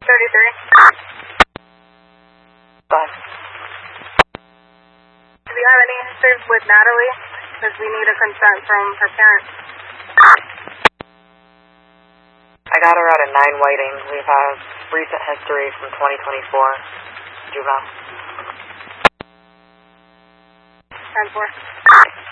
33. Bye. Do we have any answers with Natalie? Because we need a consent from her parents. I got her out at 9 Whiting. We have recent history from 2024. Juvenile. 10-4.